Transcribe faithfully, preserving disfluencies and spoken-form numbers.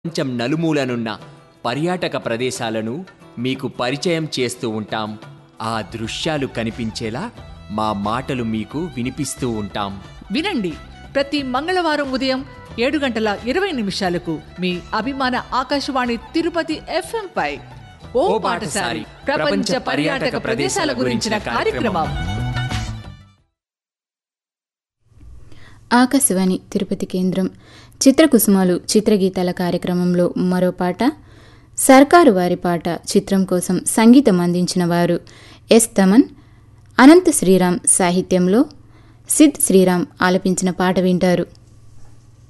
ప్రపంచం నలుమూలనున్న పర్యాటక ప్రదేశాలను మీకు పరిచయం చేస్తూ ఉంటాం. ఆ దృశ్యాలు కనిపించేలా మా మాటలు మీకు వినిపిస్తూ ఉంటాం. వినండి, ప్రతి మంగళవారం ఉదయం ఏడు గంటల ఇరవై నిమిషాలకు మీ అభిమాన ఆకాశవాణి తిరుపతి ఎఫ్ఎం పై ఓ పాటసారి ప్రపంచ పర్యాటక ప్రదేశాల గురించిన కార్యక్రమం. ఆకాశవాణి తిరుపతి కేంద్రం చిత్రకుసుమాలు చిత్రగీతాల కార్యక్రమంలో మరో పాట సర్కారు వారి పాట చిత్రం కోసం సంగీతం అందించిన వారు ఎస్ తమన్, అనంత శ్రీరామ్ సాహిత్యంలో సిద్ శ్రీరామ్ ఆలపించిన పాట వింటారు.